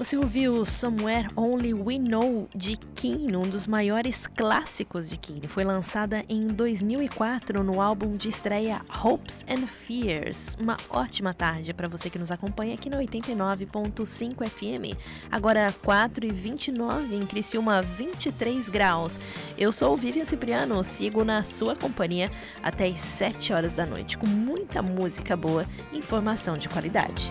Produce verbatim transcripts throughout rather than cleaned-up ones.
Você ouviu Somewhere Only We Know de Keane, um dos maiores clássicos de Keane. Foi lançada em dois mil e quatro no álbum de estreia Hopes and Fears. Uma ótima tarde para você que nos acompanha aqui na oitenta e nove ponto cinco F M. Agora quatro e vinte e nove em Criciúma, vinte e três graus. Eu sou o Vivian Cipriano, sigo na sua companhia até as sete horas da noite com muita música boa e informação de qualidade.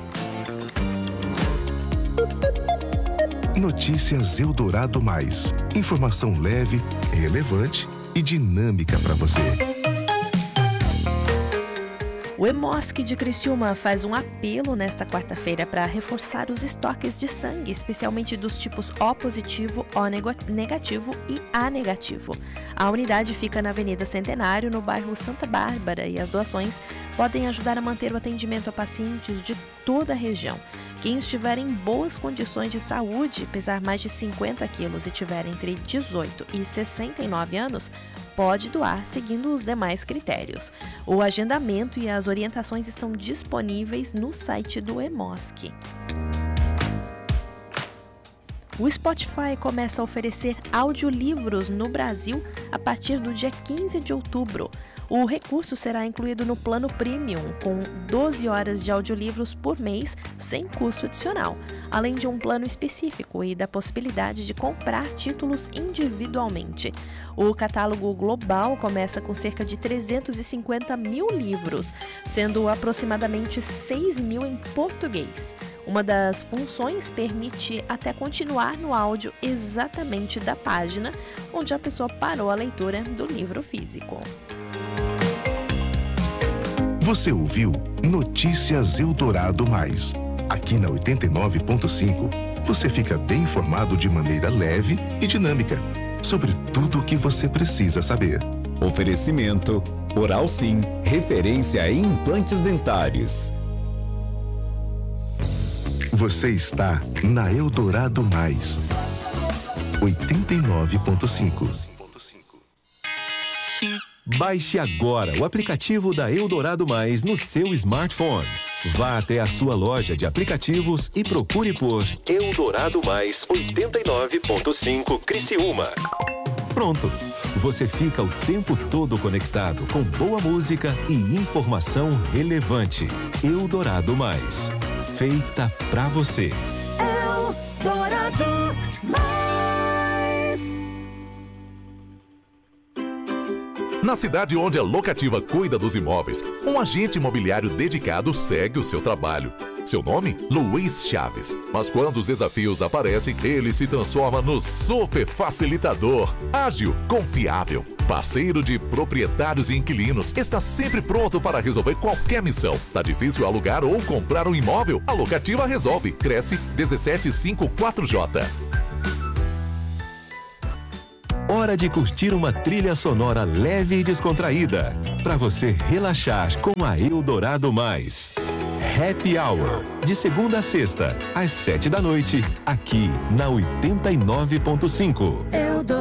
Notícias Eldorado Mais. Informação leve, relevante e dinâmica para você. O EMOSC de Criciúma faz um apelo nesta quarta-feira para reforçar os estoques de sangue, especialmente dos tipos O positivo, O negativo e A negativo. A unidade fica na Avenida Centenário, no bairro Santa Bárbara, e as doações podem ajudar a manter o atendimento a pacientes de toda a região. Quem estiver em boas condições de saúde, pesar mais de cinquenta quilos e tiver entre dezoito e sessenta e nove anos, pode doar seguindo os demais critérios. O agendamento e as orientações estão disponíveis no site do EMOSC. O Spotify começa a oferecer audiolivros no Brasil a partir do dia quinze de outubro. O recurso será incluído no plano Premium, com doze horas de audiolivros por mês, sem custo adicional, além de um plano específico e da possibilidade de comprar títulos individualmente. O catálogo global começa com cerca de trezentos e cinquenta mil livros, sendo aproximadamente seis mil em português. Uma das funções permite até continuar no áudio exatamente da página onde a pessoa parou a leitura do livro físico. Você ouviu Notícias Eldorado Mais. Aqui na oitenta e nove ponto cinco, você fica bem informado de maneira leve e dinâmica sobre tudo o que você precisa saber. Oferecimento Oral Sim, referência em implantes dentários. Você está na Eldorado Mais. oitenta e nove ponto cinco. Baixe agora o aplicativo da Eldorado Mais no seu smartphone. Vá até a sua loja de aplicativos e procure por Eldorado Mais oitenta e nove ponto cinco Criciúma. Pronto! Você fica o tempo todo conectado com boa música e informação relevante. Eldorado Mais. Feita pra você. Eldorado Mais. Na cidade onde a locativa cuida dos imóveis, um agente imobiliário dedicado segue o seu trabalho. Seu nome? Luiz Chaves. Mas quando os desafios aparecem, ele se transforma no super facilitador. Ágil, confiável, parceiro de proprietários e inquilinos. Está sempre pronto para resolver qualquer missão. Tá difícil alugar ou comprar um imóvel? A locativa resolve. Cresce dezessete cinquenta e quatro J. Hora de curtir uma trilha sonora leve e descontraída, para você relaxar com a Eldorado Mais. Happy Hour, de segunda a sexta, às sete da noite, aqui na oitenta e nove ponto cinco.